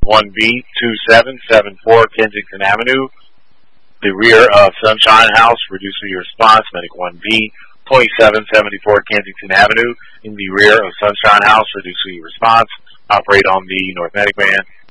1B 2774 Kensington Avenue, the rear of Sunshine House. Reduce your response. Medic 1B 2774 Kensington Avenue, in the rear of Sunshine House. Reduce your response. Operate on the North Medic van.